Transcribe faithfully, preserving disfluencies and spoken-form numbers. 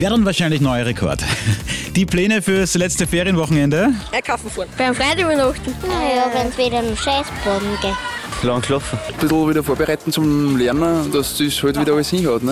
Wäre dann wahrscheinlich neuer Rekord. Die Pläne fürs letzte Ferienwochenende? Einkaufen fahren. Beim Freund übernachten. Naja, wenn es wieder einen Scheißboden geht. Lang gelaufen. Ein bisschen wieder vorbereiten zum Lernen, dass das halt wieder alles hinhaut. Ne?